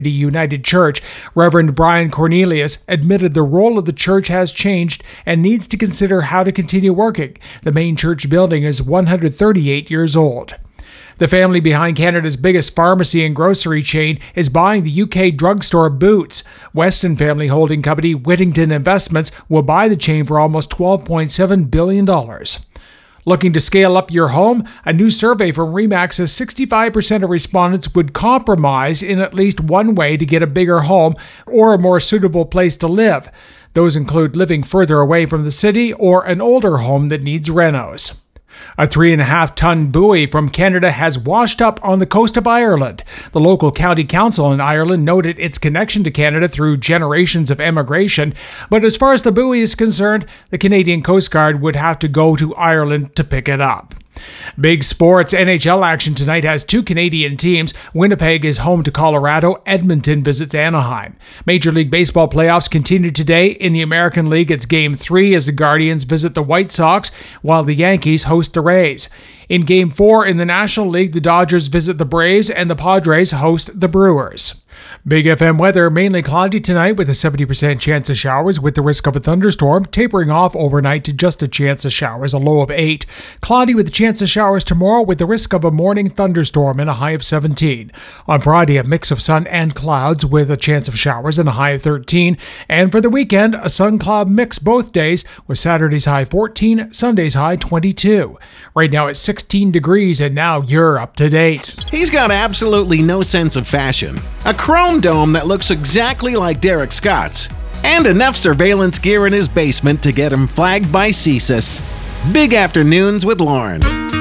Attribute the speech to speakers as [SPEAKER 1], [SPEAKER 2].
[SPEAKER 1] United Church, Reverend Brian Cornelius, admitted the role of the church has changed and needs to consider how to continue working. The main church building is 138 years old. The family behind Canada's biggest pharmacy and grocery chain is buying the UK drugstore Boots. Weston family holding company Whittington Investments will buy the chain for almost $12.7 billion. Looking to scale up your home? A new survey from RE/MAX says 65% of respondents would compromise in at least one way to get a bigger home or a more suitable place to live. Those include living further away from the city or an older home that needs renos. A 3.5-ton buoy from Canada has washed up on the coast of Ireland. The local county council in Ireland noted its connection to Canada through generations of emigration, but as far as the buoy is concerned, the Canadian Coast Guard would have to go to Ireland to pick it up. Big sports. NHL action tonight has two Canadian teams. Winnipeg is home to Colorado. Edmonton visits Anaheim. Major League Baseball playoffs continue today. In the American League, it's Game 3 as the Guardians visit the White Sox, while the Yankees host the Rays. In Game 4 in the National League, the Dodgers visit the Braves and the Padres host the Brewers. Big FM weather, mainly cloudy tonight with a 70% chance of showers with the risk of a thunderstorm, tapering off overnight to just a chance of showers, a low of 8. Cloudy with a chance of showers tomorrow with the risk of a morning thunderstorm and a high of 17. On Friday, a mix of sun and clouds with a chance of showers and a high of 13. And for the weekend, a sun-cloud mix both days with Saturday's high 14, Sunday's high 22. Right now it's 16 degrees and now you're up to date.
[SPEAKER 2] He's got absolutely no sense of fashion. A chrome dome that looks exactly like Derek Scott's, and enough surveillance gear in his basement to get him flagged by CSIS. Big Afternoons with Lauren.